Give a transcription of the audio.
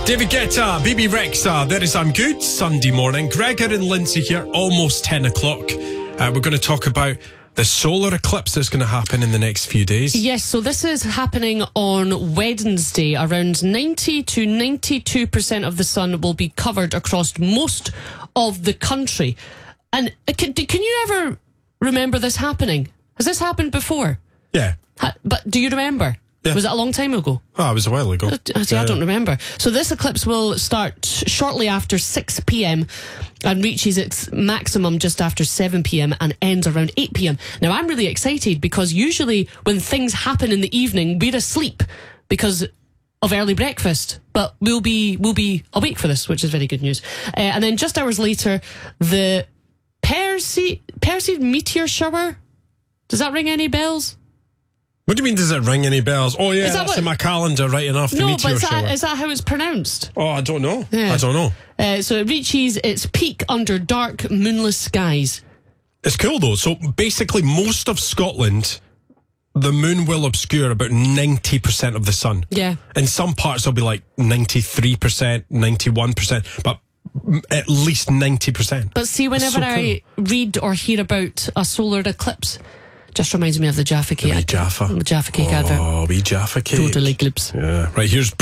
David Guetta, BB Rexa, there is I'm Good, Sunday morning. Gregor and Lindsay here, almost 10 o'clock. We're going to talk about the solar eclipse that's going to happen in the next few days. Yes, so this is happening on Wednesday. Around 90 to 92% of the sun will be covered across most of the country. And can you ever remember this happening? Has this happened before? Yeah. But do you remember? Yeah. Was it a long time ago? Oh, it was a while ago. See, I don't remember. So this eclipse will start shortly after 6 p.m. and reaches its maximum just after 7 p.m. and ends around 8 p.m. Now, I'm really excited because usually when things happen in the evening, we're asleep because of early breakfast. But we'll be awake for this, which is very good news. And then just hours later, the Perseid meteor shower. Does that ring any bells? What do you mean, does it ring any bells? Oh, yeah, that's in my calendar, right enough, the meteor shower. Is that how it's pronounced? Oh, I don't know. Yeah. I don't know. So it reaches its peak under dark, moonless skies. It's cool, though. So basically, most of Scotland, the moon will obscure about 90% of the sun. Yeah. In some parts, it'll be like 93%, 91%, but at least 90%. But see, whenever I read or hear about a solar eclipse, just reminds me of the Jaffa Cake. Jaffa. The Jaffa Cake advert. Oh, wee Jaffa Cake. Total eclipse. Yeah. Right, here's